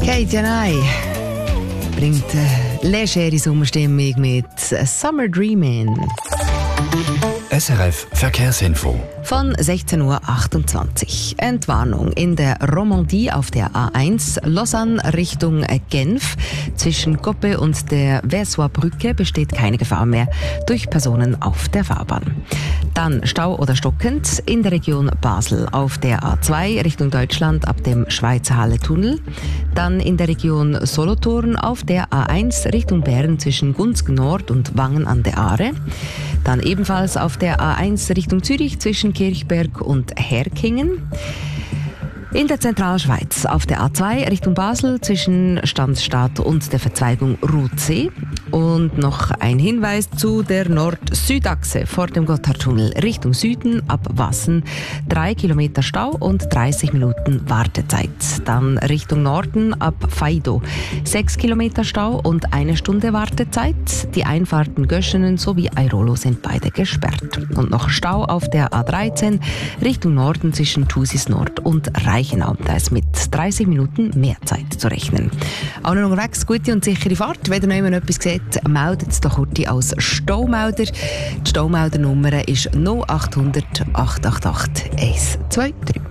Kate Janai bringt legere Sommerstimmung mit Summer Dreamin'. SRF Verkehrsinfo. Von 16.28 Uhr. Entwarnung in der Romandie auf der A1 Lausanne Richtung Genf. Zwischen Koppe und der Versoix-Brücke besteht keine Gefahr mehr durch Personen auf der Fahrbahn. Dann Stau oder stockend in der Region Basel auf der A2 Richtung Deutschland ab dem Schweizer Halle-Tunnel. Dann in der Region Solothurn auf der A1 Richtung Bern zwischen Gunzg Nord und Wangen an der Aare. Dann ebenfalls auf der A1 Richtung Zürich zwischen Kirchberg und Herkingen. In der Zentralschweiz auf der A2 Richtung Basel zwischen Stansstad und der Verzweigung Route. Und noch ein Hinweis zu der Nord-Süd-Achse vor dem Gotthardtunnel Richtung Süden ab Wassen. 3 Kilometer Stau und 30 Minuten Wartezeit. Dann Richtung Norden ab Faido. 6 Kilometer Stau und 1 Stunde Wartezeit. Die Einfahrten Göschenen sowie Airolo sind beide gesperrt. Und noch Stau auf der A13 Richtung Norden zwischen Thusis Nord und Reichenau. Da ist mit 30 Minuten mehr Zeit zu rechnen. Auch noch unterwegs, gute und sichere Fahrt. Wenn ihr noch jemand etwas seht, meldet es doch kurz als Staumelder. Die Staumeldernummer ist 0800 888 123.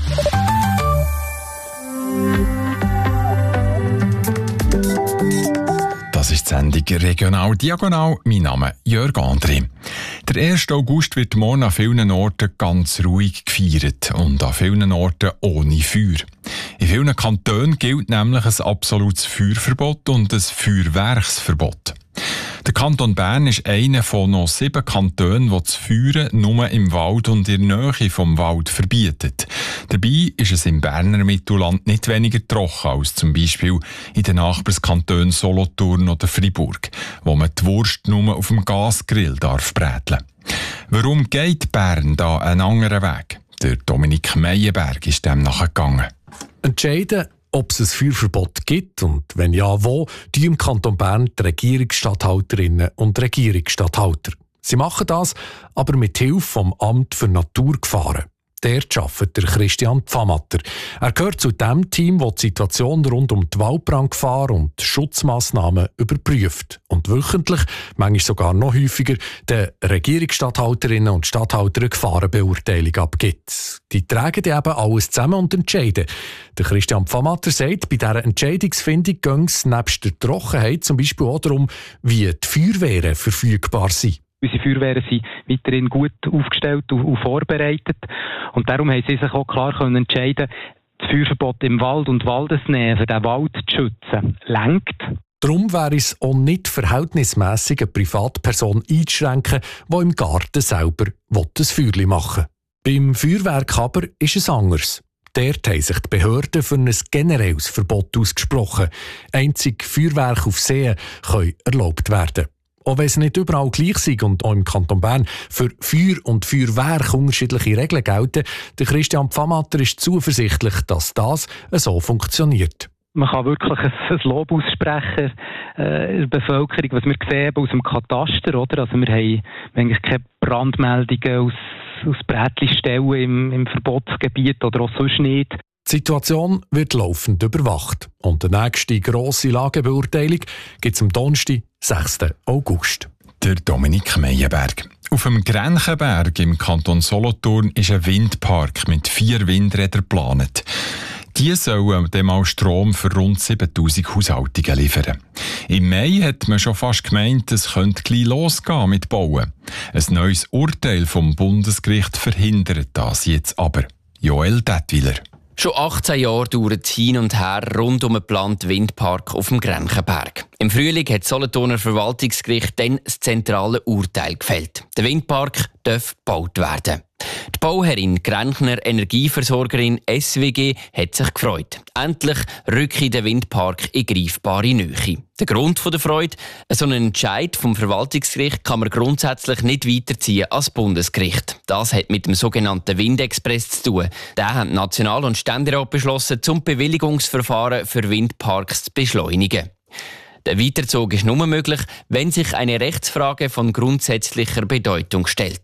Das ist die Sendung «Regional Diagonal». Mein Name ist Jörg André. Der 1. August wird morgen an vielen Orten ganz ruhig gefeiert und an vielen Orten ohne Feuer. In vielen Kantonen gilt nämlich ein absolutes Feuerverbot und ein Feuerwerksverbot. Der Kanton Bern ist einer von noch 7 Kantonen, die das Feuern nur im Wald und in der Nähe vom Wald verbietet. Dabei ist es im Berner Mittelland nicht weniger trocken als zum Beispiel in den Nachbarskantonen Solothurn oder Fribourg, wo man die Wurst nur auf dem Gasgrill darf bräteln. Warum geht Bern da einen anderen Weg? Der Dominik Meyerberg ist dem nachgegangen. Entscheiden, ob es ein Feuerverbot gibt und wenn ja, wo, die im Kanton Bern die Regierungsstatthalterinnen und Regierungsstatthalter. Sie machen das aber mit Hilfe vom Amt für Naturgefahren. Dort arbeitet der Christian Pfammatter. Er gehört zu dem Team, das die Situation rund um die Waldbrandgefahr und die Schutzmassnahmen überprüft und wöchentlich, manchmal sogar noch häufiger, den Regierungsstatthalterinnen und Statthaltern Gefahrenbeurteilung abgibt. Die tragen eben alles zusammen und entscheiden. Der Christian Pfammatter sagt, bei dieser Entscheidungsfindung geht es nebst der Trockenheit zum Beispiel auch darum, wie die Feuerwehren verfügbar sind. Unsere Feuerwehren sind weiterhin gut aufgestellt und vorbereitet. Und darum haben sie sich auch klar entscheiden, das Feuerverbot im Wald und Waldesnähe, für den Wald zu schützen, lenkt. Darum wäre es auch nicht verhältnismässig, eine Privatperson einzuschränken, die im Garten selber ein Feuerchen machen will. Beim Feuerwerk aber ist es anders. Dort haben sich die Behörden für ein generelles Verbot ausgesprochen. Einzig Feuerwerke auf See können erlaubt werden. Auch wenn es nicht überall gleich ist und auch im Kanton Bern für Feuer und Feuerwerk unterschiedliche Regeln gelten, der Christian Pfammatter ist zuversichtlich, dass das so funktioniert. Man kann wirklich ein Lob aussprechen der Bevölkerung, was wir sehen aus dem Kataster. Oder? Also wir haben eigentlich keine Brandmeldungen aus Brätli-Stellen im Verbotsgebiet oder auch sonst nicht. Die Situation wird laufend überwacht und die nächste grosse Lagebeurteilung gibt es am Donnerstag, 6. August. Der Dominik Meyerberg. Auf dem Grenchenberg im Kanton Solothurn ist ein Windpark mit 4 Windrädern geplant. Die sollen dem auch Strom für rund 7000 Haushaltungen liefern. Im Mai hat man schon fast gemeint, es könnte gleich losgehen mit Bauen. Ein neues Urteil vom Bundesgericht verhindert das jetzt aber. Joel Detwiler. Schon 18 Jahre dauert es hin und her rund um einen geplanten Windpark auf dem Grenchenberg. Im Frühling hat das Solothurner Verwaltungsgericht dann das zentrale Urteil gefällt. Der Windpark darf gebaut werden. Die Bauherrin Grenchner Energieversorgerin SWG hat sich gefreut. Endlich rücke der Windpark in greifbare Nähe. Der Grund der Freude? So einen Entscheid vom Verwaltungsgericht kann man grundsätzlich nicht weiterziehen als Bundesgericht. Das hat mit dem sogenannten Windexpress zu tun. Den haben National- und Ständerat beschlossen, um Bewilligungsverfahren für Windparks zu beschleunigen. Der Weiterzug ist nur möglich, wenn sich eine Rechtsfrage von grundsätzlicher Bedeutung stellt.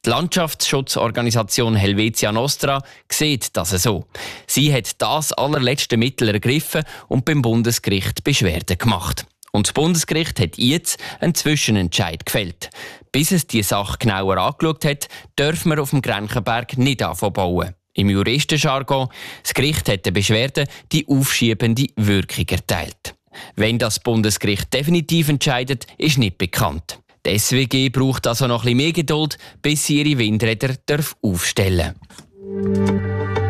Die Landschaftsschutzorganisation Helvetia Nostra sieht das so. Sie hat das allerletzte Mittel ergriffen und beim Bundesgericht Beschwerde gemacht. Und das Bundesgericht hat jetzt einen Zwischenentscheid gefällt. Bis es die Sache genauer angeschaut hat, dürfen wir auf dem Grenchenberg nicht anfangen bauen. Im Juristenjargon, das Gericht hat der Beschwerde die aufschiebende Wirkung erteilt. Wenn das Bundesgericht definitiv entscheidet, ist nicht bekannt. Die SWG braucht also noch ein bisschen mehr Geduld, bis sie ihre Windräder aufstellen darf.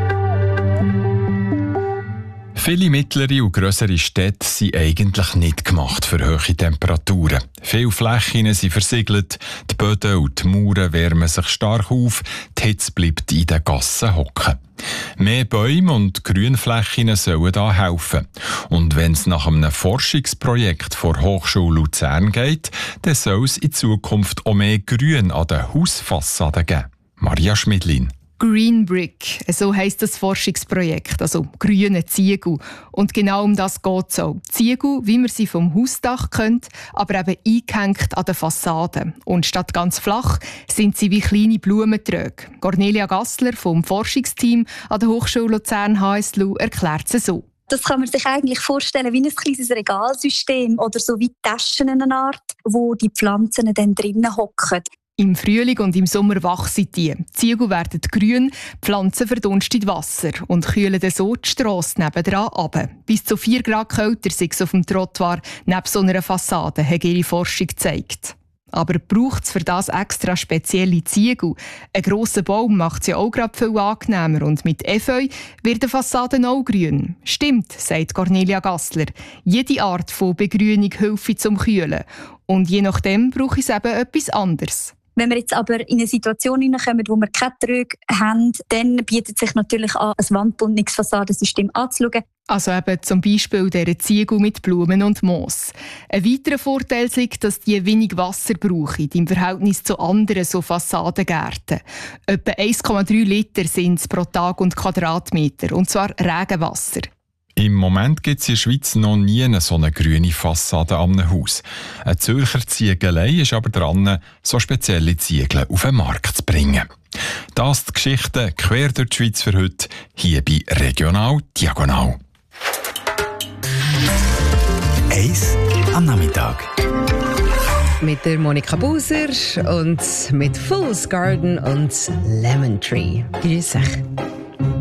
Viele mittlere und grössere Städte sind eigentlich nicht gemacht für hohe Temperaturen. Viele Flächen sind versiegelt, die Böden und die Mauern wärmen sich stark auf, die Hitze bleibt in den Gassen hocken. Mehr Bäume und Grünflächen sollen da helfen. Und wenn es nach einem Forschungsprojekt der Hochschule Luzern geht, dann soll es in Zukunft auch mehr Grün an den Hausfassaden geben. Maria Schmidlin. Green Brick, so heisst das Forschungsprojekt, also grüne Ziegel. Und genau um das geht es auch. Ziegel, wie man sie vom Hausdach kennt, aber eben eingehängt an den Fassaden. Und statt ganz flach sind sie wie kleine Blumenträge. Cornelia Gassler vom Forschungsteam an der Hochschule Luzern HSLU erklärt es so. Das kann man sich eigentlich vorstellen wie ein kleines Regalsystem oder so wie Taschen in einer Art, wo die Pflanzen dann drinnen hocken. Im Frühling und im Sommer wachsen die. Die Ziegel werden grün, die Pflanzen verdunstet Wasser und kühlen dann so die Strasse nebendran ab. Bis zu 4 Grad kälter sei es auf dem Trottoir neben so einer Fassade, hat ihre Forschung gezeigt. Aber braucht es für das extra spezielle Ziegel? Ein grosser Baum macht sie auch gerade viel angenehmer und mit Efeu wird die Fassade auch grün. Stimmt, sagt Cornelia Gassler. Jede Art von Begrünung hilft zum Kühlen. Und je nachdem brauche ich eben etwas anderes. Wenn wir jetzt aber in eine Situation hineinkommen, wo wir keine Tröge haben, dann bietet sich natürlich an, ein wandbundenes Fassadensystem anzuschauen. Also eben zum Beispiel dieser Ziegel mit Blumen und Moos. Ein weiterer Vorteil ist, dass die wenig Wasser brauchen im Verhältnis zu anderen so Fassadengärten. Etwa 1,3 Liter sind es pro Tag und Quadratmeter, und zwar Regenwasser. Im Moment gibt es in der Schweiz noch nie so eine grüne Fassade an einem Haus. Eine Zürcher Ziegelei ist aber dran, so spezielle Ziegel auf den Markt zu bringen. Das die Geschichte quer durch die Schweiz für heute, hier bei Regional Diagonal. 1 am Nachmittag. Mit der Monika Buser und mit Fool's Garden und Lemon Tree. Grüß euch.